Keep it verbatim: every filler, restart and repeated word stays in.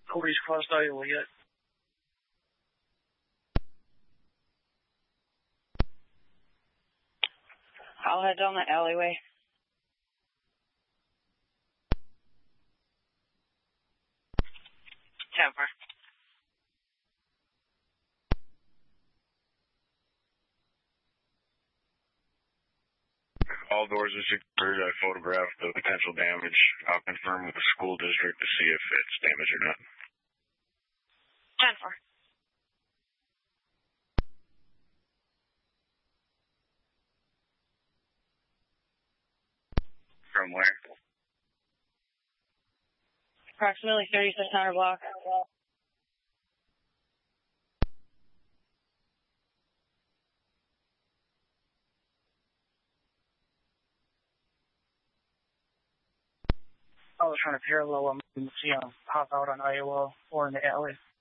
Nobody's crossed Iowa yet. I'll head down the alleyway. Temper. All doors are secured. I photographed the potential damage. I'll confirm with the school district to see if it's damaged or not. ten four. From where? Approximately thirty-six hundred block. I was trying to parallel them and see them pop out on Iowa or in the alley.